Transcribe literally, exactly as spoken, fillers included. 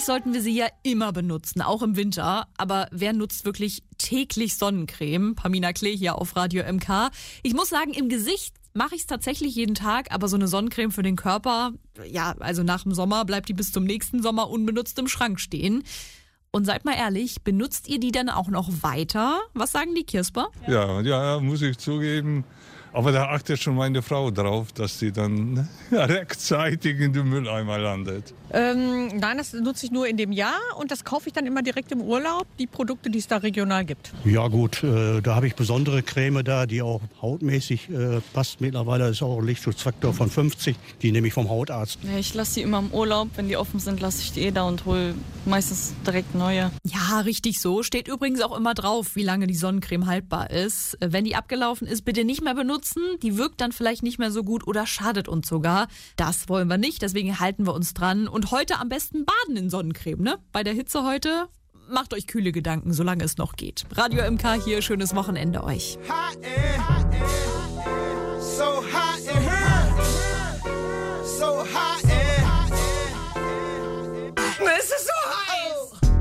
Eigentlich sollten wir sie ja immer benutzen, auch im Winter. Aber wer nutzt wirklich täglich Sonnencreme? Pamina Klee hier auf Radio M K. Ich muss sagen, im Gesicht mache ich es tatsächlich jeden Tag, aber so eine Sonnencreme für den Körper, ja, also nach dem Sommer bleibt die bis zum nächsten Sommer unbenutzt im Schrank stehen. Und seid mal ehrlich, benutzt ihr die dann auch noch weiter? Was sagen die Kirsper? Ja, ja, muss ich zugeben. Aber da achtet schon meine Frau drauf, dass sie dann rechtzeitig in den Mülleimer landet. Ähm, nein, das nutze ich nur in dem Jahr und das kaufe ich dann immer direkt im Urlaub, die Produkte, die es da regional gibt. Ja gut, äh, da habe ich besondere Creme da, die auch hautmäßig äh, passt. Mittlerweile ist auch ein Lichtschutzfaktor von fünfzig, die nehme ich vom Hautarzt. Ja, ich lasse die immer im Urlaub, wenn die offen sind, lasse ich die eh da und hole meistens direkt neue. Ja, richtig so. Steht übrigens auch immer drauf, wie lange die Sonnencreme haltbar ist. Wenn die abgelaufen ist, bitte nicht mehr benutzen. Die wirkt dann vielleicht nicht mehr so gut oder schadet uns sogar. Das wollen wir nicht, deswegen halten wir uns dran. Und heute am besten baden in Sonnencreme, ne? Bei der Hitze heute, macht euch kühle Gedanken, solange es noch geht. Radio M K hier, schönes Wochenende euch. Hi,